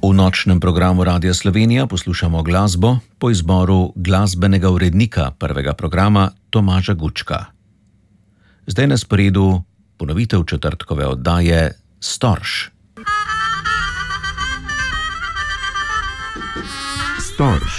V nočnem programu Radia Slovenija poslušamo glasbo po izboru glasbenega urednika prvega programa Tomaža Gučka. Zdaj na sporedu ponovitev četrtkove oddaje Storž. Storž.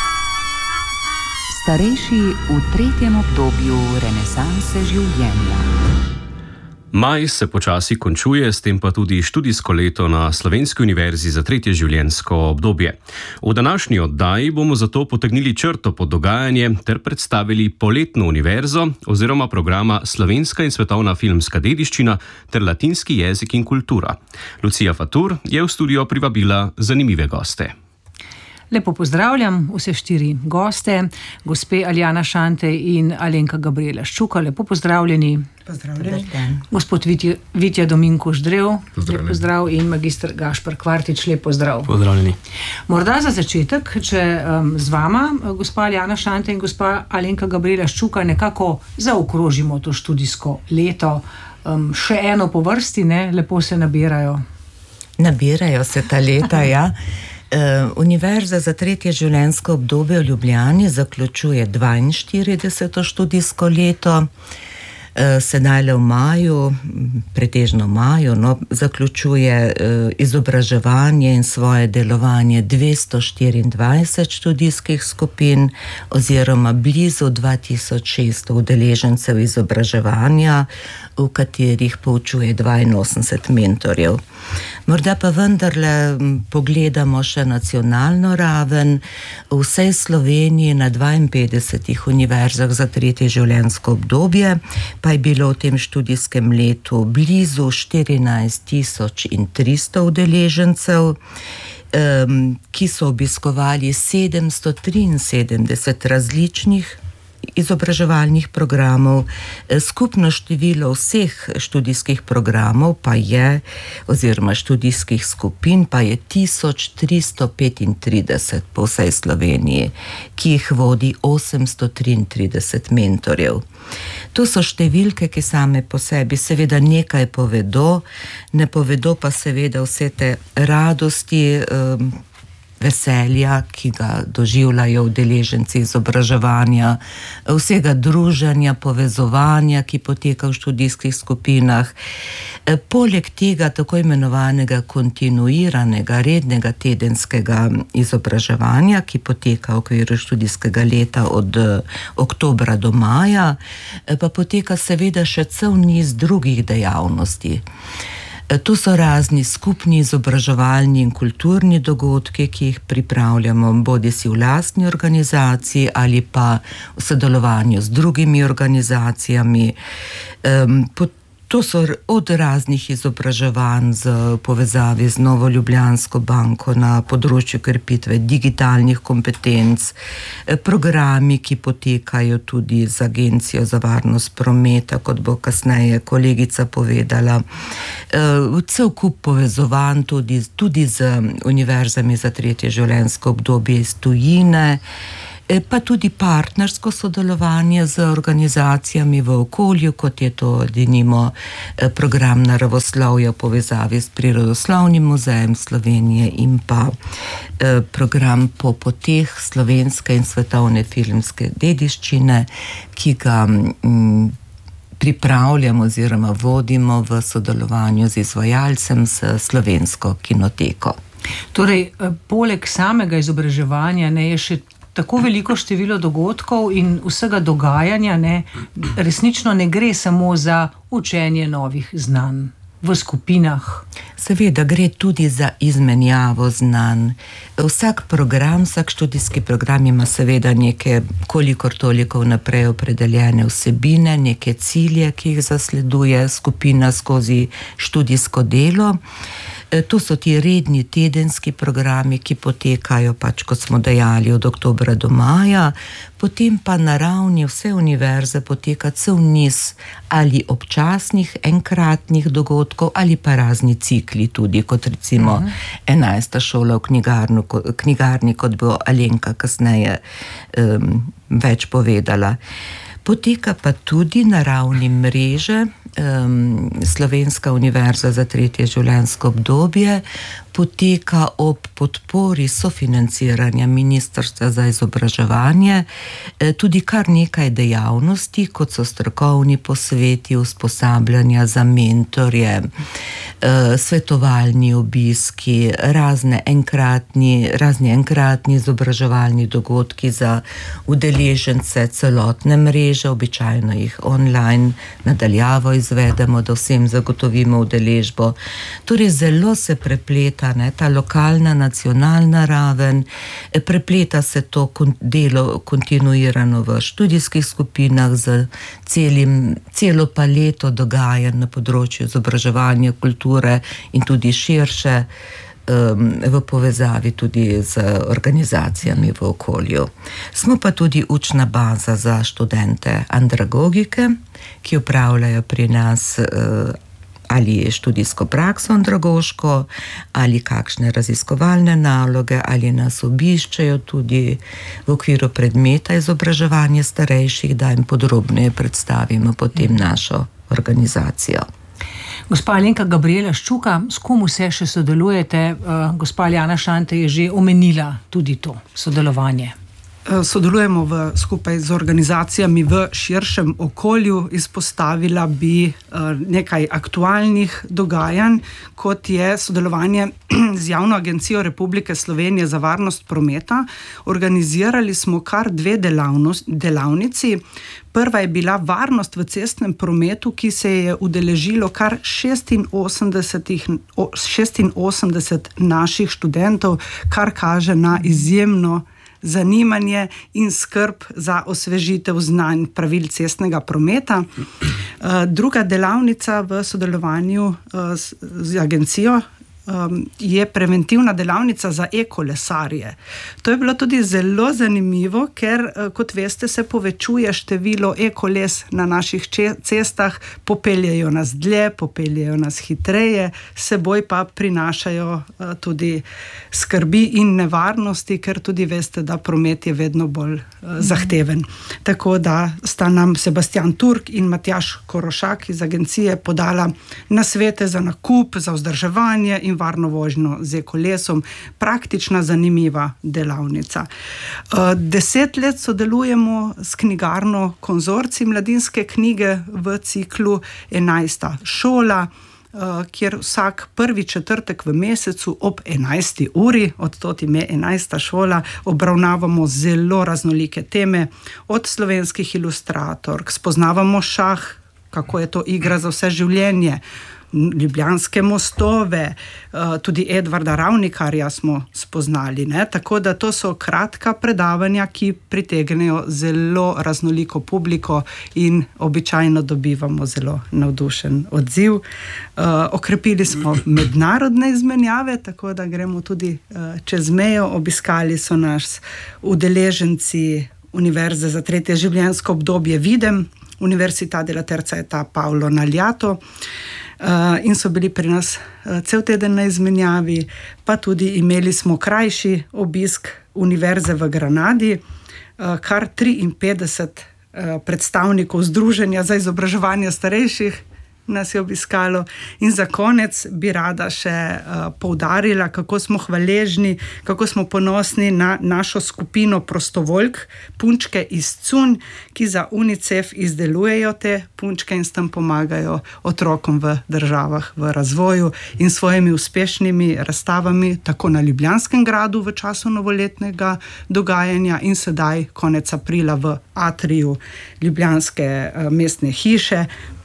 Starejši v tretjem obdobju renesanse življenja. Maj se počasi končuje, s tem pa tudi študijsko leto na Slovenski univerzi za tretje življenjsko obdobje. V današnji oddaji bomo zato potegnili črto pod dogajanje ter predstavili poletno univerzo oziroma programa Slovenska in svetovna filmska dediščina ter latinski jezik in kultura. Lucija Fatur je v studio privabila zanimive goste. Lepo pozdravljam vse štiri goste, gospe Aljana Šantej in Alenka Gabriela Ščuka. Lepo pozdravljeni. Pozdravljeni. Gospod Vitja Dominko Ždrev. Lep pozdrav in magister Gašper Kvartič. Lep pozdrav. Pozdravljeni. Morda za začetek, če z vama, gospa Aljana Šantej in gospa Alenka Gabriela Ščuka, nekako zaokrožimo to študijsko leto. Še eno po vrsti, ne? Lepo se nabirajo. Nabirajo se ta leta, ja. Univerza za tretje življenjsko obdobje v Ljubljani zaključuje 42. študijsko leto. Sedaj v maju, pretežno maju, zaključuje izobraževanje in svoje delovanje 224 študijskih skupin oziroma blizu 2600 udeležencev izobraževanja, v katerih poučuje 82 mentorjev. Morda pa vendarle pogledamo še nacionalno raven. V vsej Sloveniji na 52 univerzah za tretje življenjsko obdobje pa je bilo v tem študijskem letu blizu 14 300 udeležencev, ki so obiskovali 773 različnih izobraževalnih programov. Skupno število vseh študijskih programov pa je, oziroma študijskih skupin pa je 1335 po vsej Sloveniji, ki jih vodi 833 mentorjev. To so številke, ki same po sebi seveda nekaj povedo, ne povedo pa seveda vse te radosti, veselja, ki ga doživljajo udeleženci izobraževanja, vsega druženja, povezovanja, ki poteka v študijskih skupinah. Poleg tega tako imenovanega kontinuiranega, rednega tedenskega izobraževanja, ki poteka v okviru študijskega leta od oktobra do maja, pa poteka seveda še cel niz drugih dejavnosti. Tu so razni skupni izobraževalni in kulturni dogodki, ki jih pripravljamo bodisi v lastni organizaciji ali pa v sodelovanju z drugimi organizacijami. To so od raznih izobraževanj z povezavi z Novo Ljubljansko banko na področju krepitve digitalnih kompetenc, programi, ki potekajo tudi z Agencijo za varnost prometa, kot bo kasneje kolegica povedala, cel kup povezovanj tudi z univerzami za tretje življenjsko obdobje iz tujine, pa tudi partnersko sodelovanje z organizacijami v okolju, kot je to denimo program naravoslovja v povezavi s Prirodoslovnim muzejem Slovenije in pa program po poteh slovenske in svetovne filmske dediščine, ki ga pripravljamo oziroma vodimo v sodelovanju z izvajalcem s Slovensko kinoteko. Torej, poleg samega izobraževanja je še tako veliko število dogodkov in vsega dogajanja, resnično ne gre samo za učenje novih znanj v skupinah. Seveda gre tudi za izmenjavo znanj. Vsak program, vsak študijski program ima seveda neke kolikor toliko vnaprej opredeljene vsebine, neke cilje, ki jih zasleduje skupina skozi študijsko delo. To so ti redni tedenski programi, ki potekajo kot smo dejali, od oktobra do maja, potem pa na ravni vse univerze poteka cel niz ali občasnih, enkratnih dogodkov ali pa razni cikli tudi, kot recimo 11. šola v knjigarni, kot bo Alenka kasneje več povedala. Poteka pa tudi na ravni mreže Slovenska univerza za tretje življenjsko obdobje poteka ob podpori sofinanciranja Ministrstva za izobraževanje tudi kar nekaj dejavnosti, kot so strokovni posveti, usposabljanja za mentorje, svetovalni obiski, razni enkratni izobraževalni dogodki za udeležence celotne mreže, običajno jih online nadaljavo izvedemo, da vsem zagotovimo udeležbo. Torej zelo se prepleta ta lokalna, nacionalna raven, prepleta se to delo kontinuirano v študijskih skupinah z celo paleto dogajanj na področju izobraževanja, kulture in tudi širše v povezavi tudi z organizacijami v okolju. Smo pa tudi učna baza za študente andragogike, ki upravljajo pri nas ali študijsko prakso andragoško, ali kakšne raziskovalne naloge, ali nas obiščejo tudi v okviru predmeta izobraževanja starejših, da jim podrobneje predstavimo potem našo organizacijo. Gospa Alenka Gabriela Ščuka, s kom vse še sodelujete? Gospa Aljana Šante je že omenila tudi to sodelovanje. Sodelujemo skupaj z organizacijami v širšem okolju. Izpostavila bi nekaj aktualnih dogajanj, kot je sodelovanje z Javno agencijo Republike Slovenije za varnost prometa. Organizirali smo kar 2 delavnici. Prva je bila varnost v cestnem prometu, ki se je udeležilo kar 86 naših študentov, kar kaže na izjemno zanimanje in skrb za osvežitev znanj pravil cestnega prometa. Druga delavnica v sodelovanju z agencijo je preventivna delavnica za e-kolesarje. To je bilo tudi zelo zanimivo, ker, kot veste, se povečuje število e-koles na naših cestah, popeljejo nas dlje, popeljejo nas hitreje, seboj pa prinašajo tudi skrbi in nevarnosti, ker tudi veste, da promet je vedno bolj zahteven. Tako da sta nam Sebastian Turk in Matjaž Korošak iz agencije podala nasvete za nakup, za vzdrževanje in varno vožnjo z e-kolesom. Praktična, zanimiva delavnica. 10 let sodelujemo s knjigarno Konzorcij mladinske knjige v ciklu 11. šola, kjer vsak prvi četrtek v mesecu ob 11. uri, odtod ime 11. šola, obravnavamo zelo raznolike teme, od slovenskih ilustratork, spoznavamo šah, kako je to igra za vse življenje, Ljubljanske mostove, tudi Edvarda Ravnikarja smo spoznali. Tako da to so kratka predavanja, ki pritegnejo zelo raznoliko publiko in običajno dobivamo zelo navdušen odziv. Okrepili smo mednarodne izmenjave, tako da gremo tudi čez mejo. Obiskali so nas udeleženci Univerze za tretje življenjsko obdobje Videm, Università della Terza Età Paolo Naliato, in so bili pri nas cel teden na izmenjavi, pa tudi imeli smo krajši obisk Univerze v Granadi, kar 53 predstavnikov Združenja za izobraževanje starejših nas je obiskalo. In za konec bi rada še poudarila, kako smo hvaležni, kako smo ponosni na našo skupino prostovoljk, punčke iz Cunj, ki za UNICEF izdelujejo te punčke in s tem pomagajo otrokom v državah v razvoju in svojimi uspešnimi razstavami, tako na Ljubljanskem gradu v času novoletnega dogajanja in sedaj konec aprila v atriju Ljubljanske mestne hiše,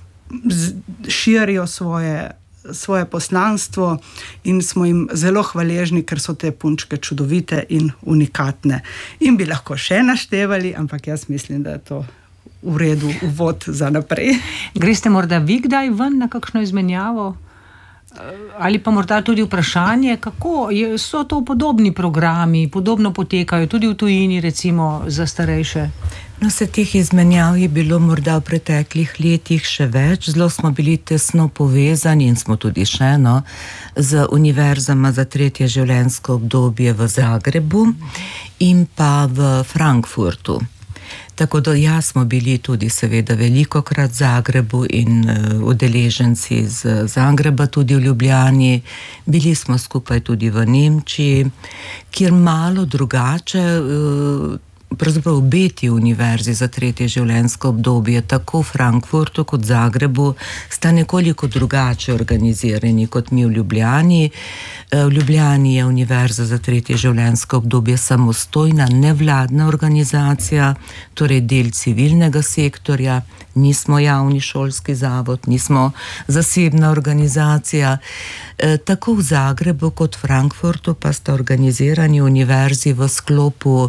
širijo svoje poslanstvo in smo jim zelo hvaležni, ker so te punčke čudovite in unikatne. In bi lahko še naštevali, ampak jaz mislim, da je to v redu uvod za naprej. Greste morda vi kdaj ven na kakšno izmenjavo? Ali pa morda tudi vprašanje, kako so to podobni programi, podobno potekajo tudi v tujini, recimo za starejše? No, se teh izmenjav je bilo morda v preteklih letih še več. Zelo smo bili tesno povezani in smo tudi še z univerzama za tretje življenjsko obdobje v Zagrebu in pa v Frankfurtu. Tako da smo bili tudi seveda velikokrat v Zagrebu in udeleženci iz Zagreba tudi v Ljubljani. Bili smo skupaj tudi v Nemčiji, kjer malo drugače, pravzaprav obeti univerzi za tretje življenjsko obdobje, tako v Frankfurtu kot v Zagrebu, sta nekoliko drugače organizirani kot mi v Ljubljani. V Ljubljani je Univerza za tretje življenjsko obdobje samostojna nevladna organizacija, torej del civilnega sektorja, nismo javni šolski zavod, nismo zasebna organizacija. Tako v Zagrebu kot v Frankfurtu pa sta organizirani univerzi v sklopu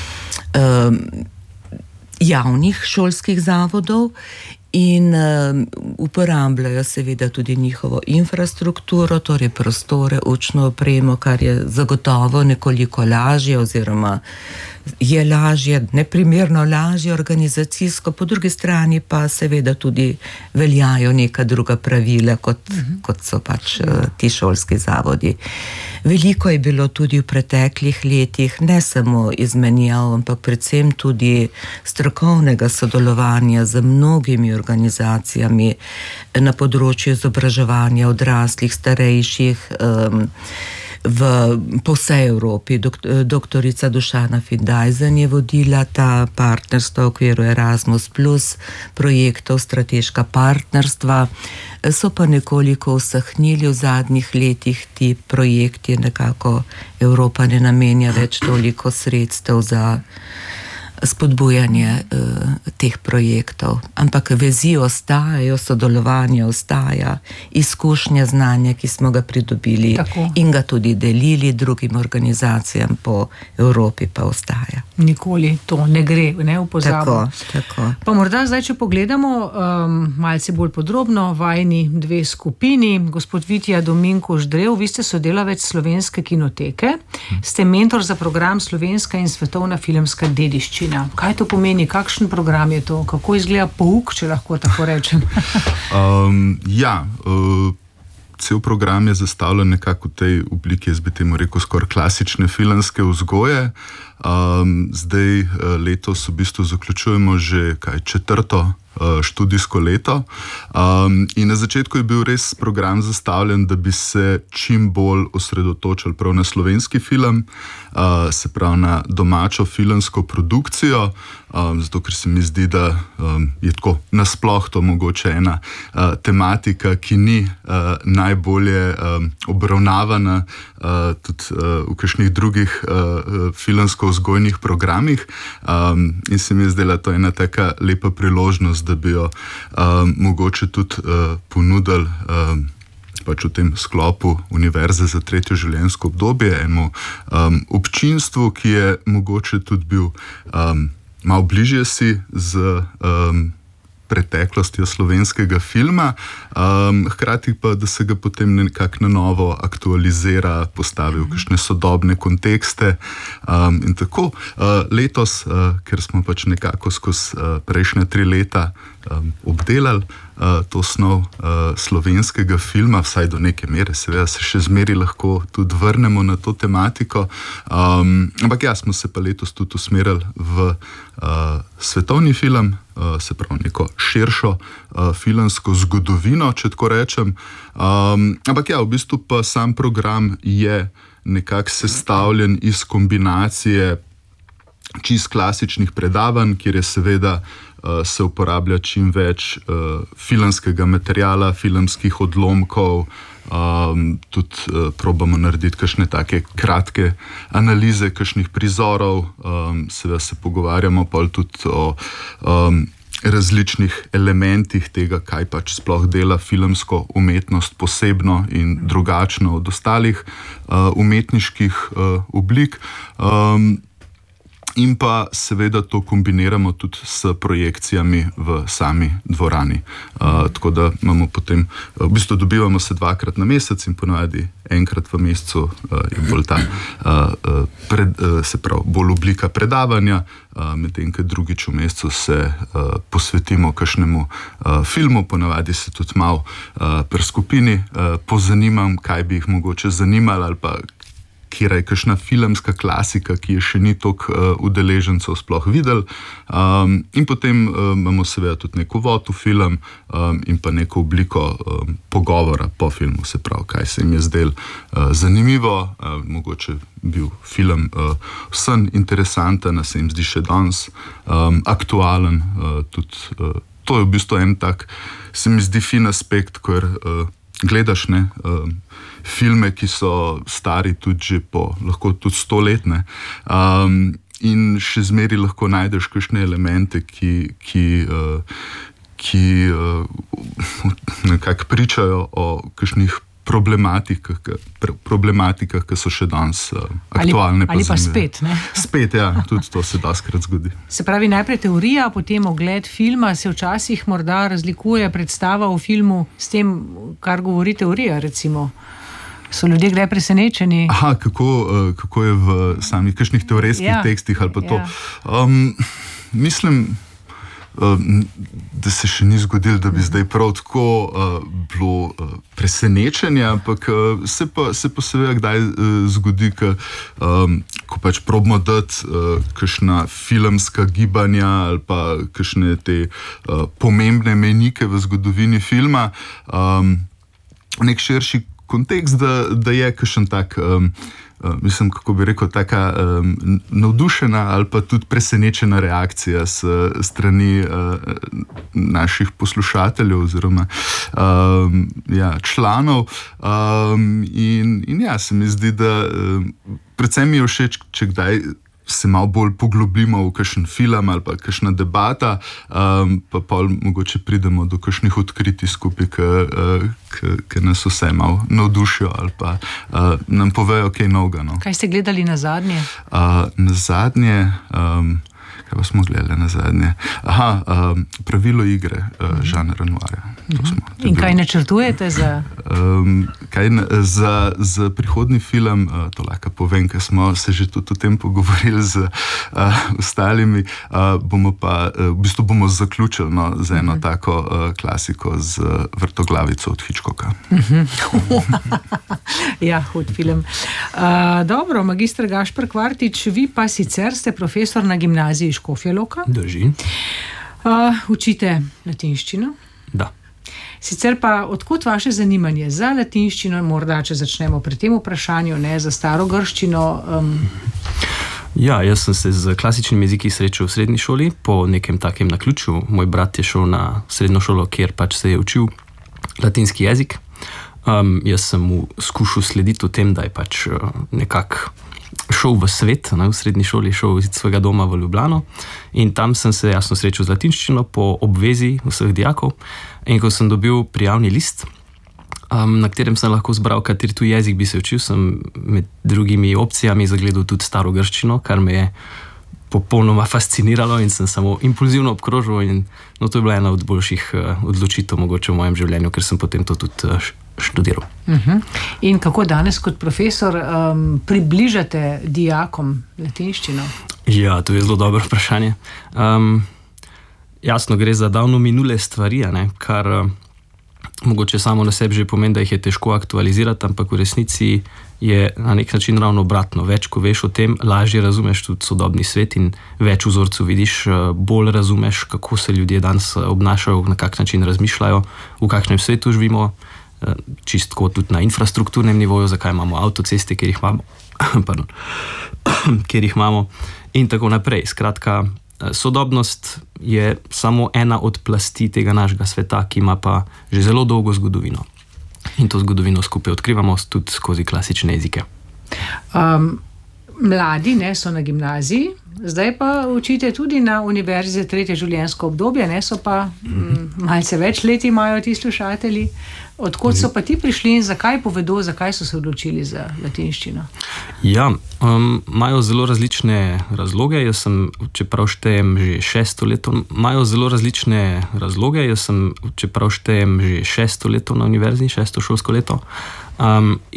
javnih šolskih zavodov in uporabljajo seveda tudi njihovo infrastrukturo, torej prostore, učno opremo, kar je zagotovo nekoliko lažje oziroma je lažje, neprimerno lažje organizacijsko, po drugi strani pa seveda tudi veljajo neka druga pravila, kot so pač ti šolski zavodi. Veliko je bilo tudi v preteklih letih, ne samo izmenjav, ampak predvsem tudi strokovnega sodelovanja z mnogimi organizacijami na področju izobraževanja odraslih, starejših, po vsej Evropi. Doktorica Dušana Findajzen je vodila ta partnerstva v okviru Erasmus+, projektov strateška partnerstva. So pa nekoliko usahnili v zadnjih letih ti projekti, nekako Evropa ne namenja več toliko sredstev za spodbujanje teh projektov. Ampak vezi ostajajo, sodelovanje ostaja, izkušnje, znanje, ki smo ga pridobili in ga tudi delili drugim organizacijam po Evropi, pa ostaja. Nikoli to ne gre, ne, v pozabo. Tako. Pa morda zdaj, če pogledamo malce bolj podrobno, vajni dve skupini. Gospod Vitja Dominko Ždrev, vi ste sodelavec Slovenske kinoteke, ste mentor za program Slovenska in svetovna filmska dediščina. Kaj to pomeni? Kakšen program je to? Kako izgleda pouk, če lahko tako rečem? Cel program je zastavljen nekako v tej obliki, jaz bi temu rekel, skoraj klasične filmske vzgoje. Zdaj letos v bistvu zaključujemo že četrto študijsko leto in na začetku je bil res program zastavljen, da bi se čim bolj osredotočili prav na slovenski film, se pravi na domačo filmsko produkcijo, zato ker se mi zdi, da je tako nasploh to mogoče ena tematika, ki ni najbolje obravnavana tudi v kakšnih drugih filmsko-vzgojnih programih in se mi je zdela to ena taka lepa priložnost, da bi jo mogoče tudi ponudili pač v tem sklopu Univerze za tretje življenjsko obdobje enemu občinstvu, ki je mogoče tudi bil malo bližje si z preteklostjo slovenskega filma, hkrati pa, da se ga potem nekako na novo aktualizira, postavi v kakšne sodobne kontekste in tako. Letos, ker smo pač nekako skozi prejšnja 3 leta obdelali to snov slovenskega filma, vsaj do neke mere, seveda se še zmeri lahko tudi vrnemo na to tematiko, ampak smo se pa letos tudi usmerili v svetovni film, se pravi neko širšo filmsko zgodovino, če tako rečem, ampak v bistvu pa sam program je nekako sestavljen iz kombinacije čist klasičnih predavanj, kjer je seveda se uporablja čim več filmskega materiala, filmskih odlomkov, tudi probamo narediti kakšne take kratke analize kakšnih prizorov, seveda se pogovarjamo pol tudi o različnih elementih tega, kaj pač sploh dela filmsko umetnost posebno in drugačno od ostalih umetniških oblik. In pa seveda to kombiniramo tudi s projekcijami v sami dvorani. Tako da imamo potem, v bistvu dobivamo se 2-krat na mesec in ponavadi enkrat v mesecu je bolj ta, se pravi, bolj oblika predavanja, medtem ko drugič v mesecu se posvetimo kakšnemu filmu, ponavadi se tudi malo pri skupini pozanimam, kaj bi jih mogoče zanimalo ali pa kjer je kakšna filmska klasika, ki je še ni toliko udeležencev sploh videl. In potem imamo seveda tudi nek uvod v film in pa neko obliko pogovora po filmu, se pravi, kaj se jim je zdel zanimivo, mogoče bil film vsem interesanten, se jim zdi še danes aktualen, tudi to je v bistvu en tak, se mi zdi fin aspekt, ker gledaš filme, ki so stari tudi že po lahko tudi 100 let, in še zmeri lahko najdeš kakšne elemente, ki nekako pričajo o kakšnih problematikah, ki so še danes aktualne. Ali pa spet, ne? Spet, ja, tudi to se doskrat zgodi. Se pravi, najprej teorija, potem ogled filma, se včasih morda razlikuje predstava o filmu s tem, kar govori teorija, recimo. So ljudje kdaj presenečeni? Aha, kako je v samih kakšnih teoretskih tekstih ali pa to. Mislim, da se še ni zgodilo, da bi zdaj prav tako bilo presenečenje, ampak se pa seveda kdaj zgodi, ko pač probamo dati kakšna filmska gibanja ali pa kakšne te pomembne mejnike v zgodovini filma, nek širši kontekst, da je kakšen tak, mislim, kako bi rekel, taka navdušena ali pa tudi presenečena reakcija s strani naših poslušateljev oziroma članov. In ja, se mi zdi, da predvsem mi je všeč, če kdaj se malo bolj poglobimo v kakšen film ali pa kakšna debata, pa pol mogoče pridemo do kakšnih odkritij skupaj, ki nas vse malo navdušijo ali pa nam povejo kaj novega. No. Kaj ste gledali nazadnje? Nazadnje, kaj pa smo gledali nazadnje? Pravilo igre Jeana Renoira. In kaj načrtujete za? Za prihodnji film, to lahko povem, ker smo se že tudi o tem pogovorili z ostalimi, v bistvu bomo zaključili z eno tako klasiko z Vrtoglavico od Hitchcocka. Ja, hud film. Dobro, magister Gašper Kvartič, vi pa sicer ste profesor na gimnaziji Škofja Loka. Drži. Učite latinščino. Da. Sicer pa, odkot vaše zanimanje za latinščino, morda, če začnemo pri tem vprašanju, za starogrščino? Ja, jaz sem se z klasičnimi jeziki srečal v srednji šoli, po nekem takem naključju. Moj brat je šel na srednjo šolo, kjer pač se je učil latinski jezik. Jaz sem mu skušal slediti v tem, da je pač nekako šel v svet, v srednji šoli, šel iz svojega doma v Ljubljano in tam sem se jasno srečal z latinščino po obvezi vseh dijakov. In ko sem dobil prijavni list, na katerem sem lahko zbral, kateri tuji jezik bi se učil, sem med drugimi opcijami zagledal tudi starogrščino, kar me je popolnoma fasciniralo in sem samo impulzivno obkrožil in to je bila ena od boljših odločitev mogoče v mojem življenju, ker sem potem to tudi študiral. In kako danes kot profesor približate dijakom latinščino? Ja, to je zelo dobro vprašanje. Jasno, gre za davno minule stvari, kar mogoče samo na sebi že pomeni, da jih je težko aktualizirati, ampak v resnici je na nek način ravno obratno. Več, ko veš o tem, lažje razumeš tudi sodobni svet in več vzorcev vidiš, bolj razumeš, kako se ljudje danes obnašajo, na kak način razmišljajo, v kakšnem svetu živimo, čistko tudi na infrastrukturnem nivoju, zakaj imamo avtoceste, kjer jih imamo in tako naprej. Skratka, sodobnost je samo ena od plasti tega našega sveta, ki ima pa že zelo dolgo zgodovino. In to zgodovino skupaj odkrivamo tudi skozi klasične jezike. Mladi so na gimnaziji, zdaj pa učite tudi na univerzi za tretje življenjsko obdobje, so pa malce več let imajo ti slušatelji. Odkot so pa ti prišli in zakaj povedo, zakaj so se odločili za latinščino? Ja, imajo zelo različne razloge. Jaz sem, čeprav štejem že 6. leto na univerzi, 6. šolsko leto.